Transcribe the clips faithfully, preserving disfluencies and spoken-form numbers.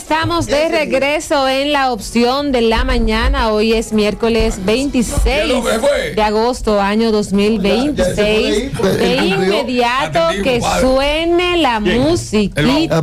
estamos de regreso en la opción de la mañana. Hoy es miércoles veintiséis de agosto, año dos mil veintiséis. De inmediato que suene la musiquita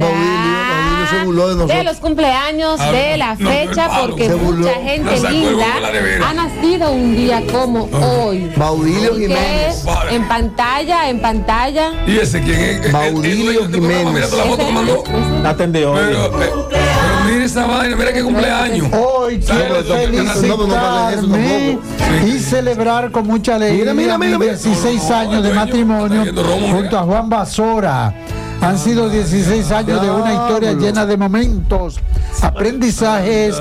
de los cumpleaños de la fecha, porque mucha gente linda ha nacido un día como hoy. Baudilio Jiménez. En pantalla, en pantalla. ¿Y ese quién es? Baudilio Jiménez. Mira toda la foto que mandó. La atendió. Pero, pero, pero mira esa vaina, mira qué cumpleaños. Hoy quiero felicitarme y celebrar con mucha alegría mira, mira, mira, dieciséis años de matrimonio junto a Juan Basora. Han sido dieciséis años de una historia llena de momentos, aprendizajes,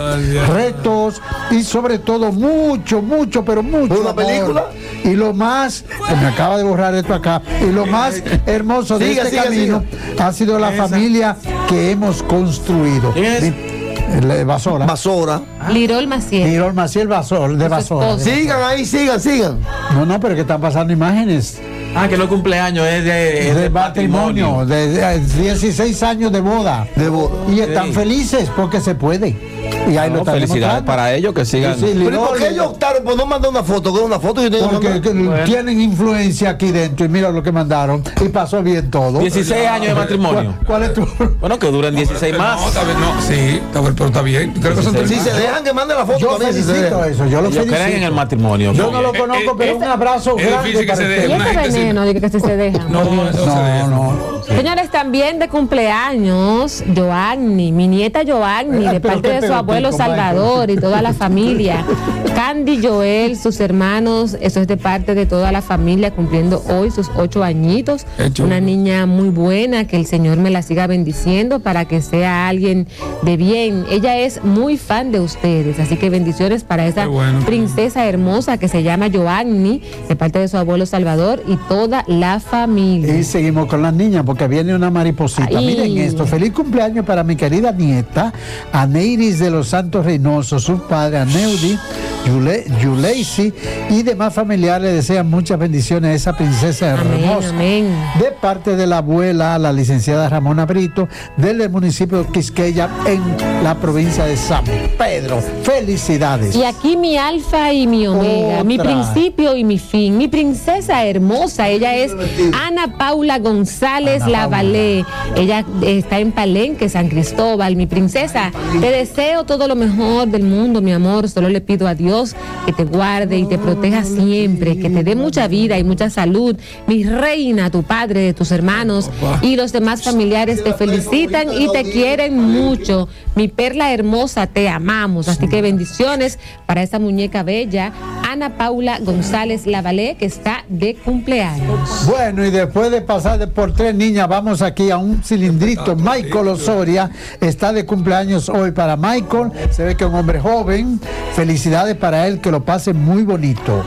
retos y sobre todo mucho, mucho, pero mucho ¿Una amor. película? Y lo más, se me acaba de borrar esto acá, y lo más hermoso de Siga, este siga, camino siga. ha sido la Esa. familia que hemos construido. ¿Quién es? El Basora. Basora. Lirol Maciel. Lirol Maciel Basora, de Basora. esposo. Sigan ahí, sigan, sigan. No, no, pero que están pasando imágenes Ah, que no es cumpleaños, es de, es de de matrimonio, de, de dieciséis años de boda. De bo- Y están Sí. felices porque se puede. Y ahí No, lo están felicidades demostrando. para ellos que sigan. Sí, sí, Pero ¿y Lirol, por qué ellos optaron por no mandar una foto? Que una foto yo tengo que porque mandar. que Bueno. tienen influencia aquí dentro y mira lo que mandaron y pasó bien todo. dieciséis años de matrimonio. ¿Cuál, cuál es tu? Bueno, que duren dieciséis No, más. está bien, no, sí, está bien, pero está bien. Creo que son Sí, Si se dejan que mande la foto Yo también, si se felicito dejan. eso, yo lo Ellos creen en el felicito. matrimonio. Yo no lo Eh, conozco, eh, pero es- un abrazo es grande difícil que para se ustedes. deje. Y Una este gente veneno, digo que se, se deja. No, no, eso No, se deja. no. Señores, también de cumpleaños, Joanny, mi nieta Joanny, Eh, de pero parte qué de su pegotico, abuelo Michael. Salvador y toda la familia. Candy Joel, sus hermanos, eso es de parte de toda la familia, cumpliendo hoy sus ocho añitos. Qué chulo. Una niña muy buena, que el Señor me la siga bendiciendo para que sea alguien de bien. Ella es muy fan de ustedes, así que bendiciones para esa Qué bueno. princesa hermosa que se llama Joanny, de parte de su abuelo Salvador y toda la familia. Y seguimos con las niñas porque viene una mariposita. Ay. Miren esto, feliz cumpleaños para mi querida nieta, Aneiris de los Santos Reynoso, su padre Aneudi, Yule, Yuleisi y demás familiares le desean muchas bendiciones a esa princesa Amén, hermosa. amén. De parte de la abuela, la licenciada Ramona Brito, del municipio de Quisqueya, en la provincia de San Pedro. Felicidades. Y aquí mi alfa y mi omega, Otra. mi principio y mi fin, mi princesa hermosa, ella es Ana Paula González Ana Lavalé. Ella está en Palenque, San Cristóbal. Mi princesa, te deseo todo lo mejor del mundo, mi amor. Solo le pido a Dios que te guarde y te proteja siempre, que te dé mucha vida y mucha salud. Mi reina, tu padre, tus hermanos y los demás familiares te felicitan y te quieren mucho. Mi perla hermosa, te amamos. Así que bendiciones para esa muñeca bella, Ana Paula González Lavalé, que está de cumpleaños. Bueno, y después de pasar de por tres niñas, vamos aquí a un cilindrito. Michael Osoria está de cumpleaños hoy. Para Michael, se ve que es un hombre joven. Felicidades para él, que lo pase muy bonito.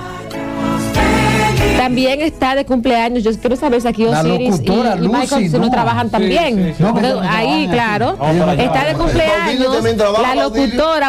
También está de cumpleaños, yo quiero saber si aquí La Osiris y, locutora y Michael Lucy, si no no. trabajan también. Sí, sí, sí. No, Porque no, no ahí, trabajan. claro, Vamos para allá, está de vamos para allá. cumpleaños Baudilio también trabaja, la Baudilio. locutora